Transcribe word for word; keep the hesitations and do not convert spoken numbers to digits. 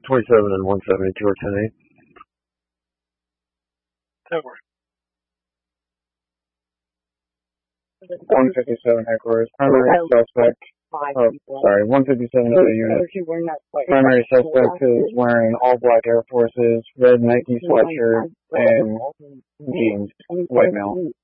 twenty-seven and one seventy-two are ten eight. That works. one fifty-seven headquarters. Primary suspect. Oh, sorry, one fifty-seven is the unit. Primary suspect is wearing all black Air Forces, red Nike sweatshirt, and jeans, white male.